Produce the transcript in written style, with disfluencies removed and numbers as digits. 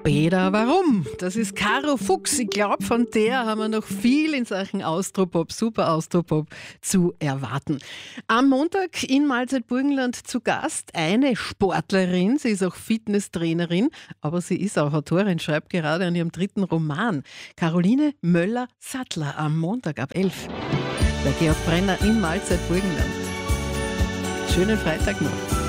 Peter, warum? Das ist Caro Fuchs. Ich glaube, von der haben wir noch viel in Sachen Austropop, super Austropop zu erwarten. Am Montag in Mahlzeit Burgenland zu Gast eine Sportlerin. Sie ist auch Fitnesstrainerin, aber sie ist auch Autorin, schreibt gerade an ihrem 3. Roman. Caroline Möller-Sattler am Montag ab 11 bei Georg Brenner in Mahlzeit Burgenland. Schönen Freitag noch.